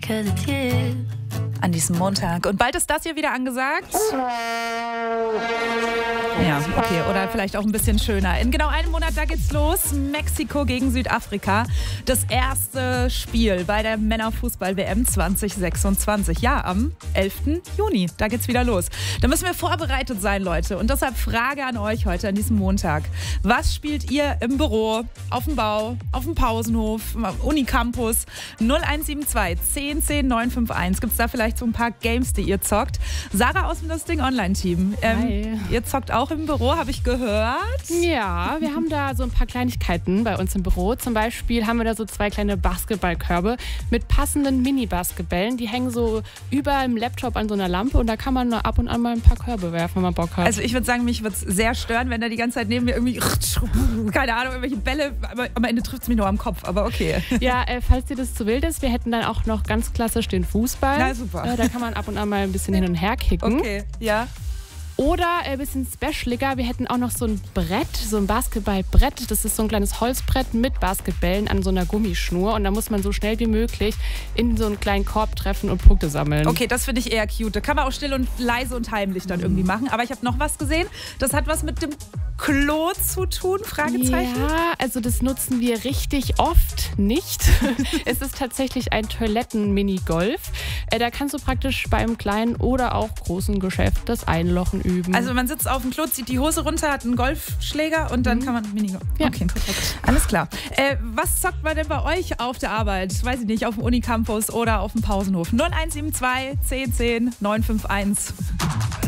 'cause it's you. An diesem Montag. Und bald ist das hier wieder angesagt. Ja, okay. Oder vielleicht auch ein bisschen schöner. In genau einem Monat, da geht's los. Mexiko gegen Südafrika. Das erste Spiel bei der Männerfußball-WM 2026. Ja, am 11. Juni. Da geht's wieder los. Da müssen wir vorbereitet sein, Leute. Und deshalb Frage an euch heute an diesem Montag. Was spielt ihr im Büro, auf dem Bau, auf dem Pausenhof, am Unicampus? 0172 10 10 951. Gibt's da vielleicht so ein paar Games, die ihr zockt? Sarah aus dem Das Ding Online-Team. Ihr zockt auch im Büro, habe ich gehört. Ja, wir haben da so ein paar Kleinigkeiten bei uns im Büro. Zum Beispiel haben wir da so 2 kleine Basketballkörbe mit passenden Mini-Basketballen. Die hängen so über dem Laptop an so einer Lampe und da kann man ab und an mal ein paar Körbe werfen, wenn man Bock hat. Also ich würde sagen, mich würde es sehr stören, wenn da die ganze Zeit neben mir irgendwie, keine Ahnung, irgendwelche Bälle, aber am Ende trifft es mich nur am Kopf, aber okay. Ja, falls dir das zu wild ist, wir hätten dann auch noch ganz klassisch den Fußball. Na super. Da kann man ab und an mal ein bisschen hin und her kicken. Okay, ja. Oder ein bisschen specialiger, wir hätten auch noch so ein Brett, so ein Basketballbrett. Das ist so ein kleines Holzbrett mit Basketballen an so einer Gummischnur. Und da muss man so schnell wie möglich in so einen kleinen Korb treffen und Punkte sammeln. Okay, das finde ich eher cute. Da kann man auch still und leise und heimlich dann irgendwie machen. Aber ich habe noch was gesehen. Das hat was mit dem Klo zu tun? Fragezeichen. Ja, also das nutzen wir richtig oft nicht. Es ist tatsächlich ein Toiletten-Minigolf. Da kannst du praktisch beim kleinen oder auch großen Geschäft das Einlochen üben. Also man sitzt auf dem Klo, zieht die Hose runter, hat einen Golfschläger und dann kann man Minigolf. Ja. Okay, alles klar. Was zockt man denn bei euch auf der Arbeit? Weiß ich nicht, auf dem Unicampus oder auf dem Pausenhof? 0172 10 10 951.